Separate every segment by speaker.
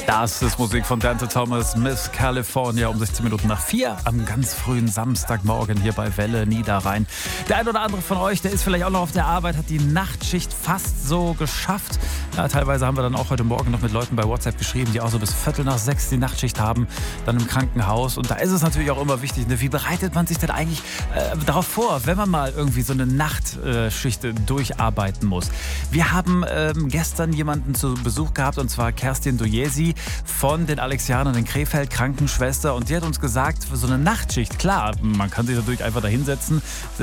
Speaker 1: Das ist Musik von Dante Thomas, Miss California, um 16 Minuten nach 4 am ganz frühen Samstagmorgen hier bei Welle Niederrhein. Der ein oder andere von euch, der ist vielleicht auch noch auf der Arbeit, hat die Nachtschicht fast so geschafft. Ja, teilweise haben wir dann auch heute Morgen noch mit Leuten bei WhatsApp geschrieben, die auch so bis 5:45 die Nachtschicht haben, dann im Krankenhaus. Und da ist es natürlich auch immer wichtig, ne? Wie bereitet man sich denn eigentlich darauf vor, wenn man mal irgendwie so eine Nachtschicht durcharbeiten muss? Wir haben gestern jemanden zu Besuch gehabt, und zwar Kerstin Dujesi von den Alexianern in Krefeld, Krankenschwester. Und die hat uns gesagt, für so eine Nachtschicht, klar, man kann sich natürlich einfach da hinsetzen,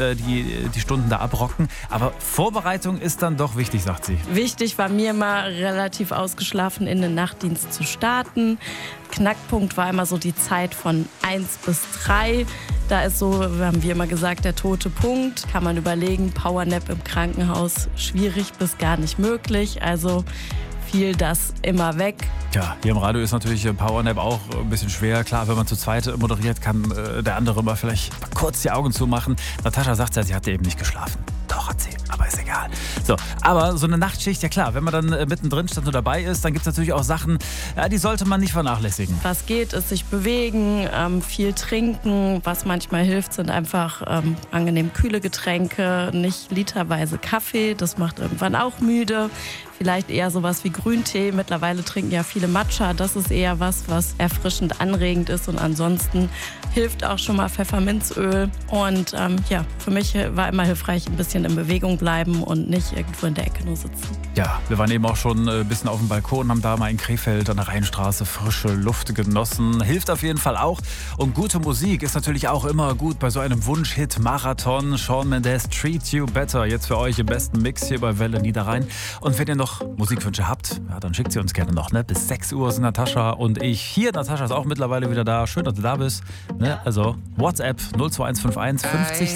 Speaker 1: die Stunden da abrocken. Aber Vorbereitung ist dann doch wichtig, sagt sie.
Speaker 2: Wichtig war mir mal relativ ausgeschlafen in den Nachtdienst zu starten. Knackpunkt war immer so die Zeit von 1 bis 3. Da ist so, haben wir immer gesagt, der tote Punkt. Kann man überlegen, Powernap im Krankenhaus schwierig bis gar nicht möglich. Also fiel das immer weg.
Speaker 1: Ja, hier im Radio ist natürlich Powernap auch ein bisschen schwer. Klar, wenn man zu zweit moderiert, kann der andere mal vielleicht mal kurz die Augen zumachen. Natascha sagt ja, sie hatte eben nicht geschlafen. Doch, hat sie, aber ist egal. So, aber so eine Nachtschicht, ja klar, wenn man dann mittendrin statt nur dabei ist, dann gibt es natürlich auch Sachen, die sollte man nicht vernachlässigen.
Speaker 2: Was geht, ist sich bewegen, viel trinken. Was manchmal hilft, sind einfach angenehm kühle Getränke, nicht literweise Kaffee. Das macht irgendwann auch müde. Vielleicht eher sowas wie Grüntee. Mittlerweile trinken ja viele Matcha. Das ist eher was erfrischend anregend ist. Und ansonsten hilft auch schon mal Pfefferminzöl. Und für mich war immer hilfreich, ein bisschen in Bewegung bleiben und nicht irgendwo in der Ecke nur sitzen.
Speaker 1: Ja, wir waren eben auch schon ein bisschen auf dem Balkon, haben da mal in Krefeld an der Rheinstraße frische Luft genossen. Hilft auf jeden Fall auch. Und gute Musik ist natürlich auch immer gut bei so einem Wunschhit-Marathon. Shawn Mendes, Treat You Better. Jetzt für euch im besten Mix hier bei Welle Niederrhein. Und wenn ihr noch Musikwünsche habt, ja, dann schickt sie uns gerne noch. Ne? Bis 6 Uhr sind Natascha und ich hier. Natascha ist auch mittlerweile wieder da. Schön, dass du da bist. Ne? Also WhatsApp 02151 50